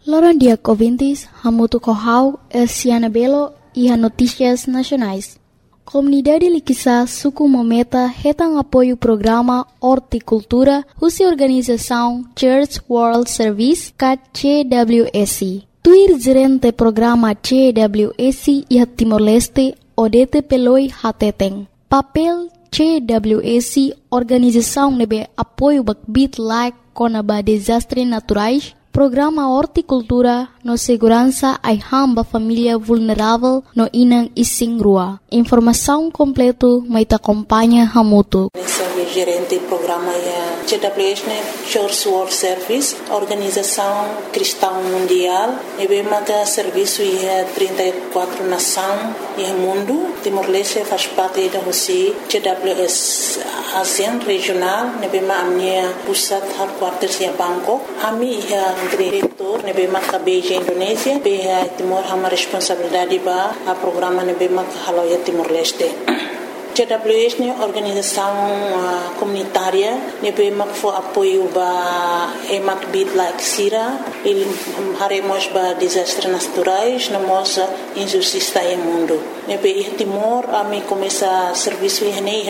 Loran dia ouvintes, Hamutu Kohau, Elsiana Belo e a Notícias Nacionais. Comunidade Liquissa Suku Mometa retam apoio o programa Horticultura, cuja organização Church World Service, CWS. Tuir gerente programa CWS e a Timor-Leste, Odete Peloi Hateteng. Papel CWS, organização nebe apoio bakbit like conaba desastres naturais, programa Horticultura no segurança ai hamba família vulnerável no inang ising rua. Informação completo mai ta acompanha Hamutu. Sou gerente do programa CWS, Church World Service, organização cristã mundial. E bem maga serviço e 34 nações e mundo. Timor-Leste faz parte da Rússia. CWS ASEAN regional. E bem maga minha pusat headquarters em Bangkok. Ami diretor ne bem maga Beijing Indonésia. Bem Timor hama responsabilidade ba a programa ne bem maga haloia Timor-Leste. CWS é organização comunitária, ne bem for apoio ba emak bit like sira, ele haremos ba desastres naturais, na moça injustiça em mundo. Ne bem Timor a me começa serviço em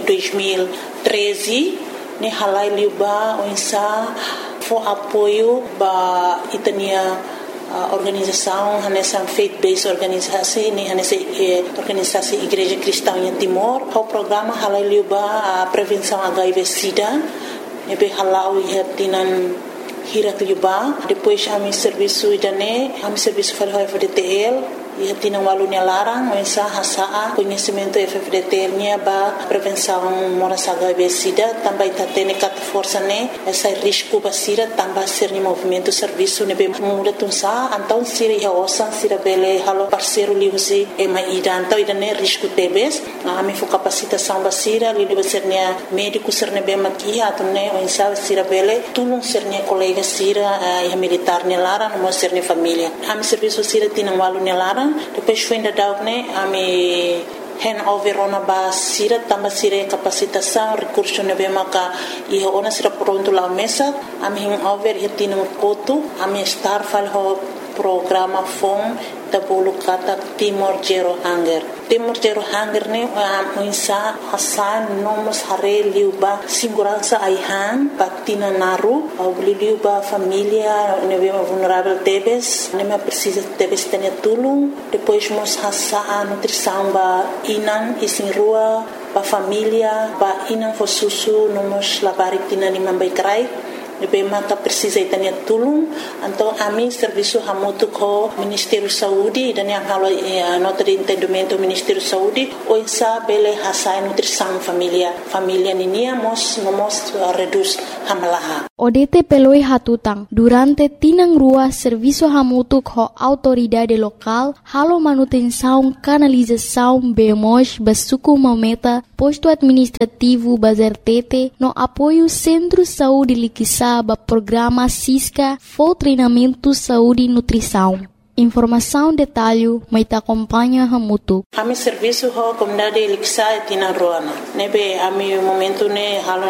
2013, ne halai liuba onsa for apoio ba itania organização nessa faith-based organisasi ni nessa organisasi Igreja Cristã em Timor. O programa halai a prevenção HIV/SIDA, nebe halau ihatinan hirat liuba. Depois a mi serviço idane, a mi serviço falou FDTL. E tinha um aluno larang, mas hasa conhecimento FFDT nya ba prevenção moras HIV/SIDA também tá tendo cat força né essa risco basira também ser no movimento serviço ne bem muda tunsa então sira ya osan sira bele halo parceiro liusi e mai então ida ne risco tebes a mi fo capacitação basira li deve ser ne médico ser ne bem maki ato ne o insa sira bele tulung ser ne colega sira e militar ne larang mo ser ne família a mi serviço sira tinha um aluno larang. Depois foi ainda dar a me handover ona ba sira tamba sira capacitação recurso ne be maka e ona sira pronto lá mesa a me handover e tinha um coto a me estar fal ho programa FOM da bolo kata Timor Zero Hunger. Timor Zero Hunger ne insa hasan nomos hare liuba segurança aihan patina naru au liuba família ne be vulnerável tebes ne me precisa tebes tenha tulung depois mos hasa nutrição ba inan isin rua ba família ba inan fo susu nomos labarik tina ni mambai krai bem maka precisa itania tulung então a mim serviço hamutu ko Ministério Saúde dan yang halo nota de entendimento Ministério Saúde o insa bele hasa nutrição família ninia mos reduz hamalaha Odete peloi hatutang durante tinang rua serviço hamutu ko autoridade local halo manutenção canalização bemos basuku mameta posto administrativo bazertete no apoio Centro Saúde Liquissa ba programa SISCA for treinamento saúde e nutrição. Informação detalhe mai ta acompanha Hamutu. Ami serviço ho comunidade Liquissa tina roana. Nebe ami momento ne halo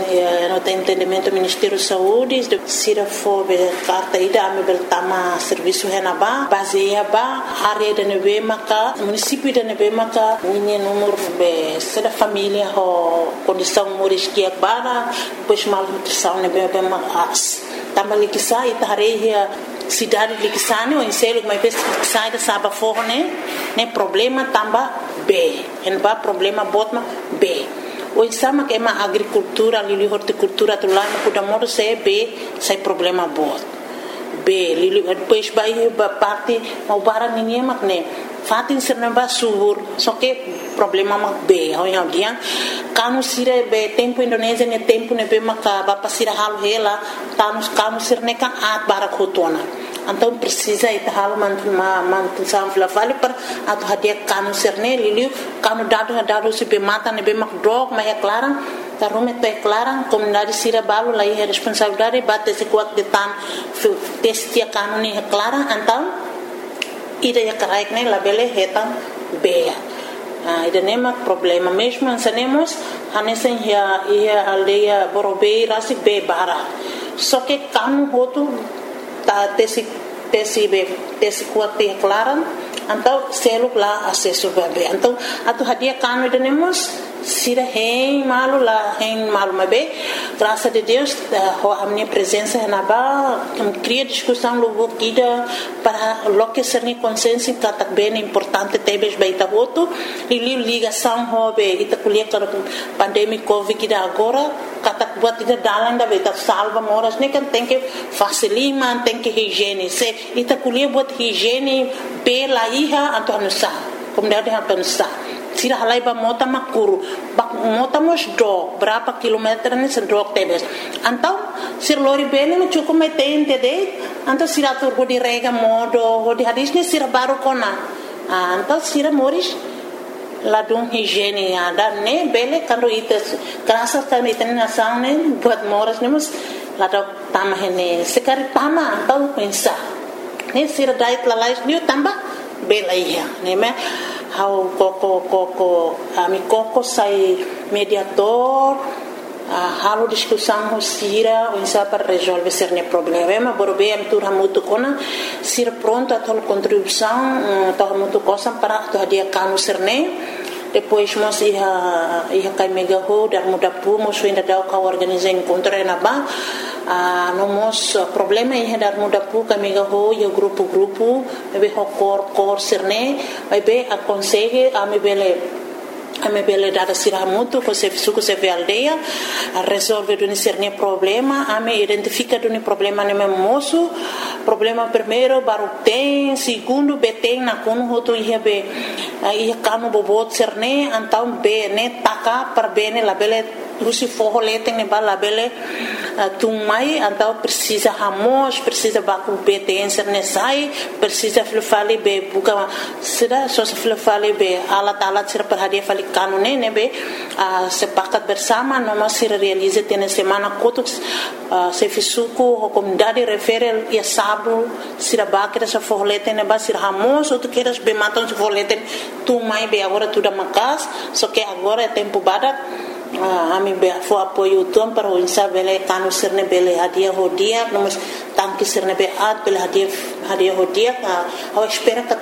no entendimento Ministério Saúde de sira fo be carta ida ami beltama serviço henaba baseia ba área de nebe maka município de nebe maka minha número be sera família ho condição moris que bara depois mal nutrição nebe be mas tamba Liquissa itareia cidade de Liquissane ou em selo mas sai da saba forne né problema tamba B en ba problema botma B o insama que é uma agricultura ali horticultura tu lá no Kudamoro se B sai problema bot B li depois vai parte o barang ninguém makne fatin sernamba subur só que problema mak B ho yang dia kanu sire be tempo Indonésia ne tempo ne be maka ba pasira hal hela kanu sirne kan at barak hotona então precisa itahal mantenção vale para atu hadia kanu sirne liliu kanu dado se be mata ne be mak drog mas é clara tarume to é clara comunidade sira balo lá é responsabilidade bate se kuat de tan testia kanu ni é clara então ida ya karaik ne labele hetan beia ida nema problema mesmo ansanemos hanesen ia aldeia Borobe rasi be bara só que kanu hotu ta tesi tesi kuat te klaran então seluk lá acesso bebê então atu hadia kanu denemos sira hein malu mabe graças a Deus a minha presença na ba cria discussão logo kida para loque ser ni consciência que bem importante tebes baita voto e ligação hobe ita kuliah para pandemia covid kida agora katak buat ita dalan da baita salva moras ne kan tem que facilitar tem que higiene se ita kuliah buat higiene pela iha atau nusa kemudian atau nusa sira halai ba mota makuru bak mota mos do berapa kilometer ni sendok tebes antau sir lori bene no cukup metente de antau sira tur di rega modo di hadis ni sira baru kona antau sira moris ladung higiene ada ne bele kando ites kerasa kan iten nasane buat moras nemus ladok tamah ini sekali tamah antau pensa ne sira dait lalais ni tambah bela iya ne me how koko ami koko sai mediator halo discussão sira insa para resolver cerne problema borbe am tur hamutu kona sir pronto a tol contribuição to hamutu cosa para to dia kanu cerne depois mos ia kai mega ho dar muda pu mos ainda dau ka organizar encontro na ba nomos problema ia dar muda pu ka mega ho ia grupo be ho cor cerne be aconselhe a me bele dada siramutu ko se suku se aldeia a resolver do cerne problema a me identifica do problema ne moço problema primeiro baru tem segundo beteng na kono hoto ia be ia kanu bobot cerne então be ne taka para bene la bele rusi forro leteng ne bala bele tumai então precisa ramos precisa baku beteng cerne sai precisa fale be buka sira só se fale be alat sira per hadia fale kanu ne be sepakat bersama noma sira realiza tene semana kotuk se fisuku a comunidade refere ia sabu sira bakira sa forro leteng ne ba sira ramos ou tu queres be matam se forro leteng tumai be agora tudo makas só que agora é tempo badak ami be fo apoio tuam para o insa bele kanu sirne bele hadia hodia nomos tanki sirne be at bele hadia hodia a espera que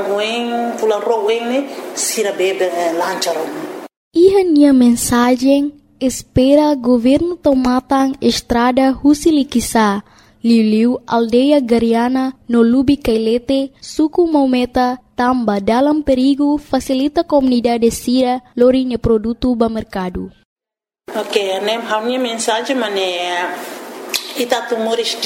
fulan roen ne sira bebe lancharon Ihania mensagem espera governo tomatang estrada Husilikisa Liu aldeia Gariana no Lubi Kailete suku Maumeta tamba dalam perigo facilita comunidade sira lorinya produto ba mercado. Ok, né? A minha mensagem é itatu moris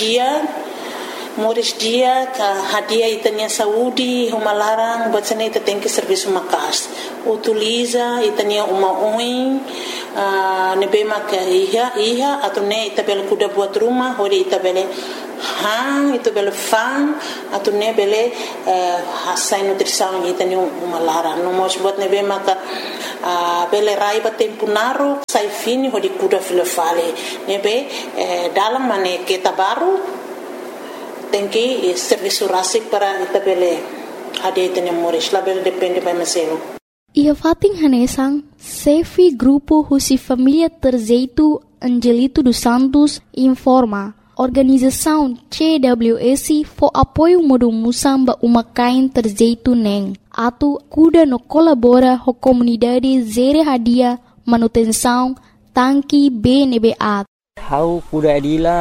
dia ka hadia itanya saúde uma larang buat sana ita tem que serviço makas utiliza itanya uma oin nebe maka iha atau ne ita bel kuda buat rumah hori ita bele ita bele fan atau ne bele hasai nutrição itanya uma larang no mos buat nebe maka bele raiba tempo naru sai fini hori kuda filofale nebe dalam mane kita baru tem que serviço rasik para itabele ada itene moris label depende para meselo ia fating hanesang sefi grupo husi família Terzeito Angelito dos Santos informa organização CWS for apoio modo musamba uma kain Terzeito neng atu kuda no colabora ho comunidade zere hadia manutenção tanki BNBA how kuda adila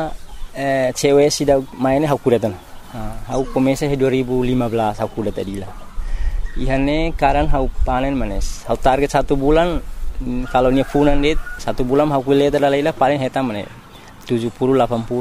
cewek sudah mainnya aku datang. Aku komesa 2015 aku datang dila. Ihane karan aku panen manes. Aku target 1 bulan kalau nya funan dit 1 bulan aku lihat dalailah paling heta manes 70 80.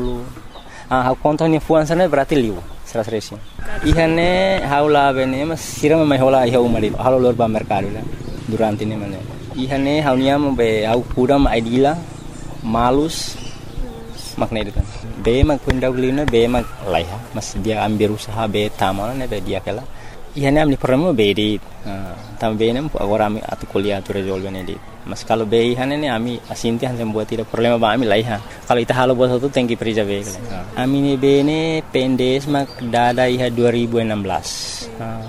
Aku kontak nya fuan sana berarti liu 100. Ihane haula bene mas siram mai hola iha umari. Halo lor ba mercado la durante ini manes. Ihane haunya be aku kuda ma idila malus makna itu kan. Be mag pendahulunya be mag laiha mas dia ambil usaha be tamal ne be dia kala ihane amni problema be di tambe nem agora ami atu kuliah tu resolve ne di mas kalau be ihane ne ami asinti han buat tidak problema ba ami laiha kalau ita halo buat satu tengki perija be ami ne be ne pendes mag dada iha 2016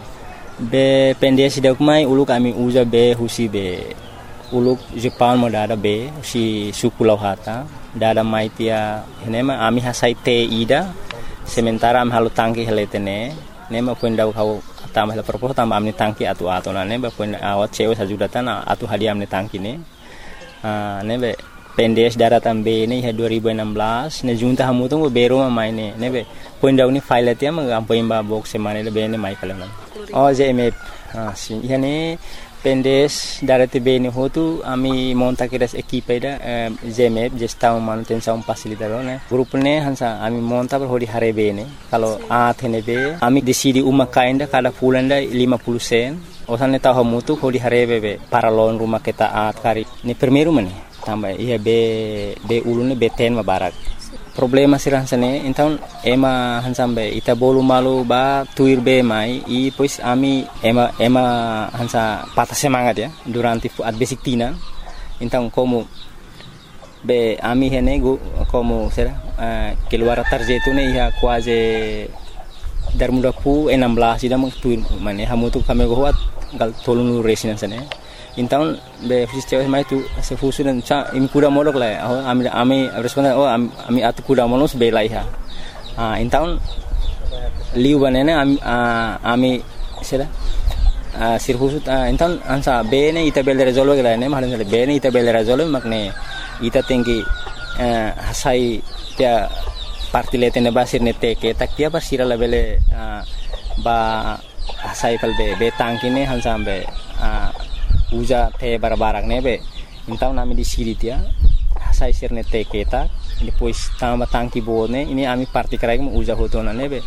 be pendes dak mai uluk ami uza be husi be uluk Jepang mo dada be si suku lauhata dada maitia henema ami hasai te ida sementara am halu tangki heletene ne ma pun dau kau tambah la propos tambah amni tangki atu na ne ba pun awat cewe sajudatan atu hadiah amni tangki ne ne be pendes daratan be ne 2016 ne junta hamu tu bero ma mai ne be pun dau ni file tia ma am pun ba box semane le be ne mai kala oh JMF si yani pendes darati be ne hotu ami monta kiras equipe da JMF gestão manutenção facilitador ne grup ne hansa ami monta per hodi hare be ne kalau athene be ami decidi uma kainda kada pulanda 50 sen osane tahu mutu hodi hare be paralon rumah kita at kari ni primeiro mane tambah iya be ulune be ten mabarak problema sirah sane então ema hansambe ita bolu malu ba tuir be mai i pois ami ema hansa patah semangat ya durante at basic tina então como be ami hene go como será keluar tarjeto ne ia quase dar muda pu 16 ida mang tuir mane hamu tu kami go wat gal tolunu residence ne então be fiscal mai tu se fusunan cha im kuda modok la ami responden ami atu kuda monos be laiha então liu banene ami sera sirfusut então ansa be ne ita bel resolve la ne mahalan be ne ita bel resolve makne ita tengi hasai tia parti letene basir ne teke tak tia basira la bele ba hasai kal be tangkine hansambe uja te barbarak nebe então nami di siri tia sai sirne te keta depois tamba tangki bone ini ami parti karai mu uja hotona nebe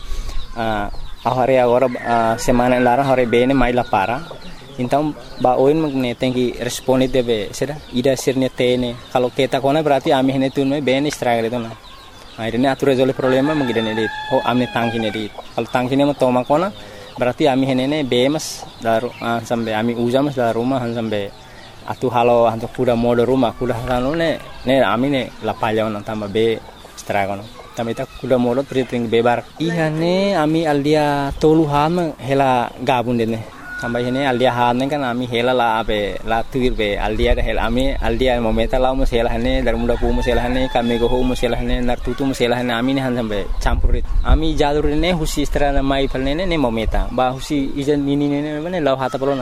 ahare agora semana lara hore bene mai la para então ba oin magne tenki responde debe sera ida sirne tene kalau keta kona berarti ami hene tunme bene struggle itu na akhirnya atur resolve problema mengidane dit ami tangki ne dit kalau tangki ne toma kona berarti ami henene bemas daru sampai ami uja mas daru rumah sampai atu halo hantu kuda mode rumah kuda halo ne ami ne la palyaw nang tamba be stragono tamba ita kuda mode pritring bebar ihane ami aldia tolu ham hela gabun dene tamba hene aldia han kan ami hela la be la tuir be aldia da hela ami aldia momenta la mo hela hane dar muda pu mo hela hane kami go ho mo hela hane nartutu mo hela hane ami ne han sampai campurit ami jalur ne husi strana mai palne ne momenta ba husi ijan nini ne ne law hata polona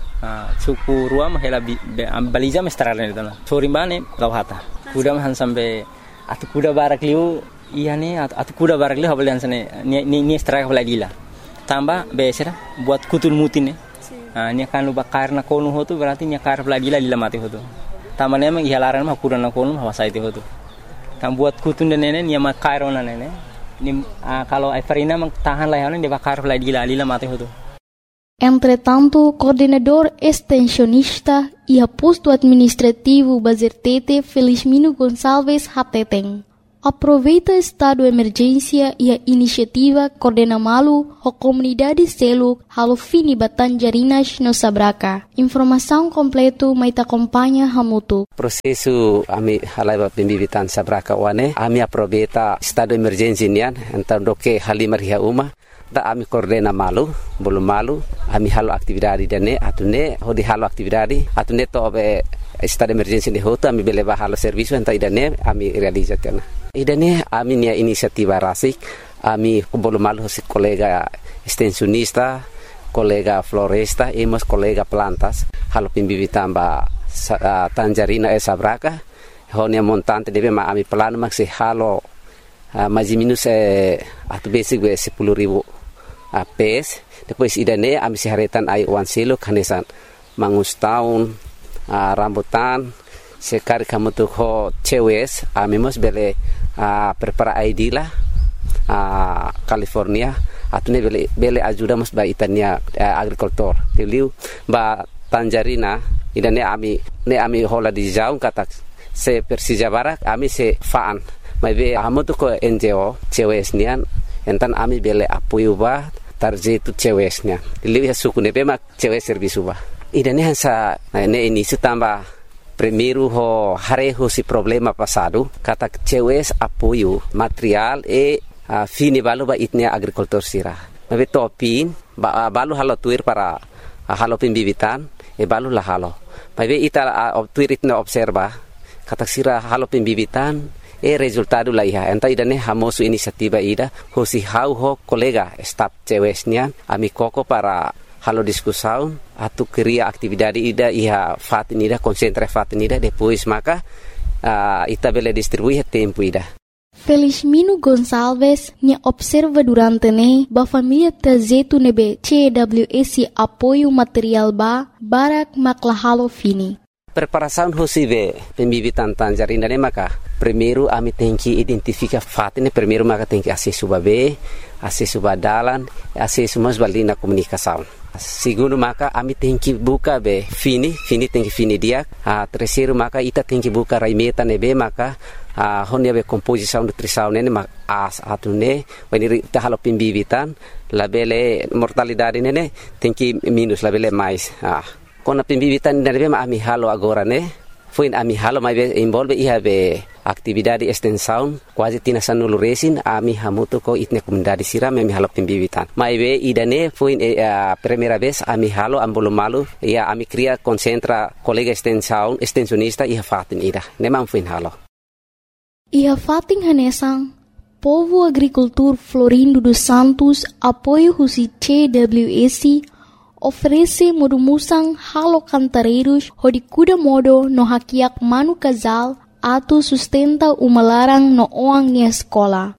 suku ruam hela baliza mestrana ne dona sori bane law hata kuda han sampai atu kuda barak liu ihane atu kuda barak liu habalian sane ni straka balagila tambah besera buat kutul mutin nya kan luba karna konu hotu berarti nya kar lagi lila mati hotu tamane emang ihalaran mah kurana konu hawasa itu hotu tam buat kutun dan nene nya mak kairona nene ni kalau Everina mang tahan layanan dia bakar lagi lila mati hotu. Entretanto, coordenador extensionista e posto administrativo Bazertete Felizmino Gonçalves Hateteng aproveita estado de emergência e a iniciativa coordena malu a comunidade selo halo fini Batanjarinas no Sabraca. Informação completo mai te acompanha hamutu. Processo ami halaiba pembibitan Sabraca wane ami aproveita estado de emergência nian então do que halimar ria uma da ami coordena malu belum malu ami halo aktividade dane atune hodi halo aktividade atune to be estado de emergência de hoto ami beleva halo serviço então idane ami realizatena idane ami nia inisiativa rasik ami belum malu si kolega extensionista kolega floresta emos kolega plantas halo pimbibitan ba Tanjarina Sabraca honia montante debe ma ami plano maksi halo mais minus atu basic be 10.000 PS depois idane ami siharetan ai wan silo kanesan mangus tahun rambutan sekali kamu tuh ho cewes ami mos bele prepara ID lah California atune bele ajuda mos ba itania agricultor tiliu ba Tanjarina idane ami hola di jaung kata se Persija Barak ami se faan mai be amu tu ko NGO cewes nian entan ami bele apoio ba tarjetu cewes nian lihat suku ne bema cewes servisu ba idane hansa ne ini tamba primeiro ho hareho si problema passado kata cewes apoio material fini balu ba itnia agricultor sira mai topin ba balu halo tuir para halo pembibitan balu la halo mai be ita tuir itna observa kata sira halo pembibitan resultado la iha enta idane hamosu inisiativa ida hosi hau ho kolega staf cewesnya ami koko para halo discussão atu cria atividade ida iha fatinida concentra fatinida depois maka itabele distribuir tempo ida. Felizmino Gonçalves nya observa durante ba família trajeto nebe CWS apoio material barak maklahalo fini. Preparação hosive pembibitan tangerina ne maka primeiro ami tem que identificar fatine primeiro maka tem que acesso babe acesso badalan acesso mas balina comunicação. Segundo maka ami tem que buka be fini tem que fini dia. Terceiro maka ita tem que buka raimeta nebe maka honia be composição nutrição nene as atune when ta halo pembibitan labele mortalidade nene tem que minus labele mais. Kona pembibitan nene ma ami halo agora ne foi ami halo mai be envolve iha be atividade extensão quase tina sanulu resin ami hamuto ko itne comunidade siram ami halo pembibitan mai be idane foi primeira vez ami halo ambolo malu ia ami cria concentra colega extensão extensionista iha fatin ida nemam foi halo iha fatin hanesang Povo Agricultor Florindo dos Santos apoio husi CWS oferece modumusang halo cantareiros hodi kuda modo no hakiak manu casal atu sustenta umalarang no oang ni escola.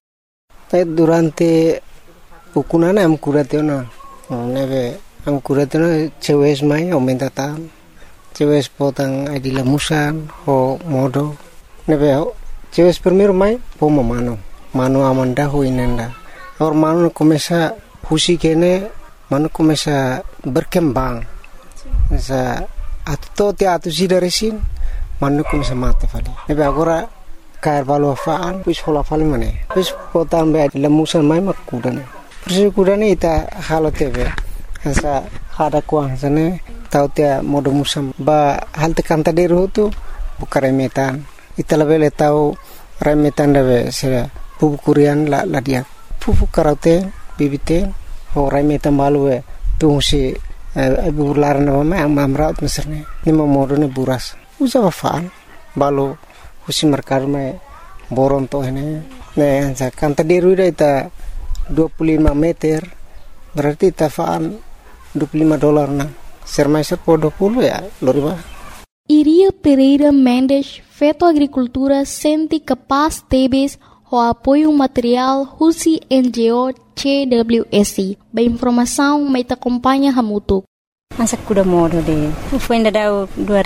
Durante ukunana am kuratena neve am kuratena cewes mai aumenta tan cewes potang adila musan ho modo neve cewes primeiro mai pomo mano amanda ho inenda or mano começa husi kene mano começa berkembang sa atto te atu sidaresin mano começa mate fali nebe agora cair valo faan pus hola fali mane pus potam be lemusan mai makudane persi kudane ita halo tebe sa hada kuang sane tau te modo musam ba halte kanta deru tu bukare metan ita lebele tau remetan debe sera pupu kurian la dia pupu karaute bibite ho remetan balue tu si bular na ma amrat meserne ni modo ne buras usa faan balo husi merkar me boron to ne sa kanta deru ita 25 meter berarti tafaan $25 na sermai serpo 20 ya loriba. Iria Pereira Mendes, Feto Agricultura, sente capaz tebes o apoio material husi NGO CWS. Ba informação mai te acompanha hamutuk. Masa kuda modo de foi ainda dau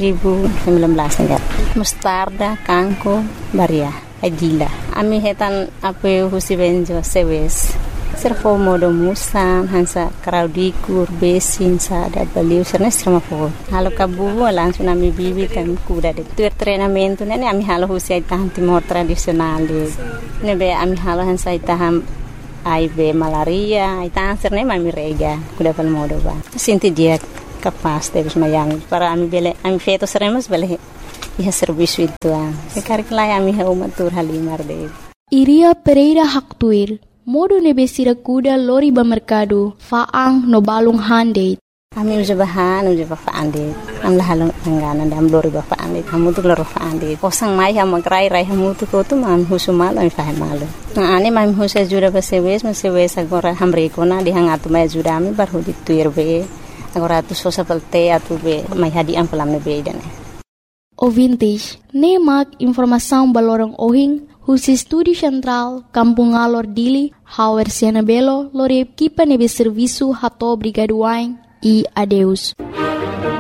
2019 enggak. Mustarda, kangko, baria, adila. Ami hetan apoio husi benjo sewes. Servo modo musan hansa kraudikur besin sa da baliu sernes sama fo halo kabu langsung ami bibi kan kuda de tu treinamento ne ami halo husi tahan timor tradisional de ne be ami halo hansa taham aibe malaria tahan serne mami rega kuda pal modo ba sinti dia capaz de mayang para ami bele ami feto seremos bele ia serviço itu sekar kelai ami ha umatur halimar de Iria Pereira Haktuir modo nebesira kuda lori ba mercado faang no balung hande ami uja bahan uja ba faande am la halong ngana dam lori ba faande kamu tu lori faande kosang mai ha magrai rai hamu tu ko tu mam husumal ami fa malu na ani mam husa jura ba sewes agora hamre kona di hangatu mai jura ami bar hudi tuir be agora tu sosa pelte atu be mai hadi am pelam be dane Ouvintes, nemak informação balorong ohing husi Estúdio Central, Kampung Alor Dili, Hauer Siana Belo, lori equipa nebe serviço hato brigaduain e adeus.